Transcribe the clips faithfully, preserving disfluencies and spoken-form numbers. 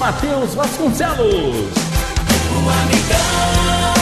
Matheus Vasconcelos. O amigão.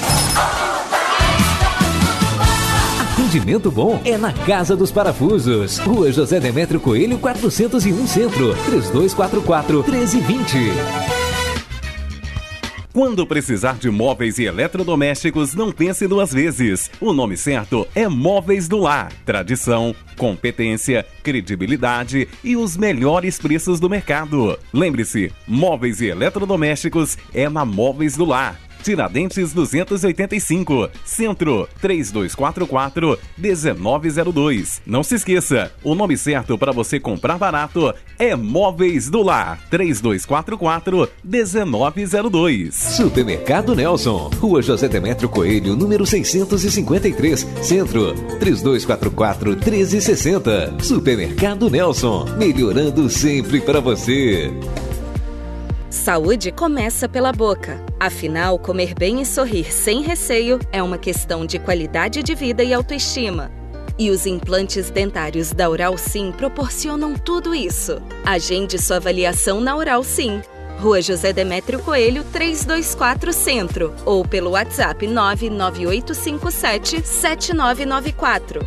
Atendimento bom é na Casa dos Parafusos. Rua José Demétrio Coelho, quatrocentos e um Centro. três dois quatro quatro, um três dois zero. Quando precisar de móveis e eletrodomésticos, não pense duas vezes. O nome certo é Móveis do Lar. Tradição, competência, credibilidade e os melhores preços do mercado. Lembre-se, móveis e eletrodomésticos é na Móveis do Lar. Tiradentes duzentos e oitenta e cinco, Centro, três dois quatro quatro, um nove zero dois. Não se esqueça, o nome certo para você comprar barato é Móveis do Lar, três dois quatro quatro, um nove zero dois. Supermercado Nelson, Rua José Demétrio Coelho, número seiscentos e cinquenta e três, Centro, três dois quatro quatro, um três seis zero. Supermercado Nelson, melhorando sempre para você. Saúde começa pela boca. Afinal, comer bem e sorrir sem receio é uma questão de qualidade de vida e autoestima. E os implantes dentários da Oral Sim proporcionam tudo isso. Agende sua avaliação na Oral Sim. Rua José Demétrio Coelho, trezentos e vinte e quatro, Centro. Ou pelo WhatsApp nove nove oito cinco sete, sete nove nove quatro.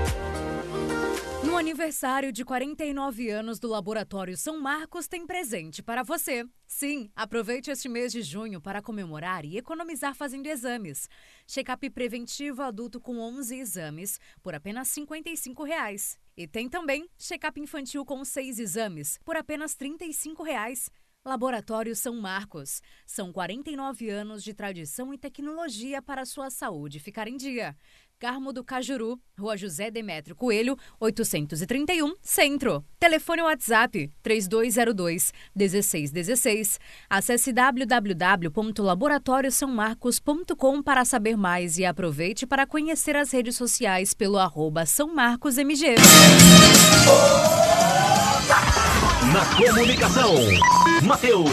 No aniversário de quarenta e nove anos do Laboratório São Marcos tem presente para você. Sim, aproveite este mês de junho para comemorar e economizar fazendo exames. Check-up preventivo adulto com onze exames por apenas cinquenta e cinco reais. E tem também check-up infantil com seis exames por apenas trinta e cinco reais. Laboratório São Marcos. São quarenta e nove anos de tradição e tecnologia para a sua saúde ficar em dia. Carmo do Cajuru, Rua José Demétrio Coelho, oitocentos e trinta e um, Centro. Telefone WhatsApp três dois zero dois, um seis um seis. Acesse w w w ponto laboratório são marcos ponto com para saber mais e aproveite para conhecer as redes sociais pelo arroba São Marcos M G. Na comunicação, Matheus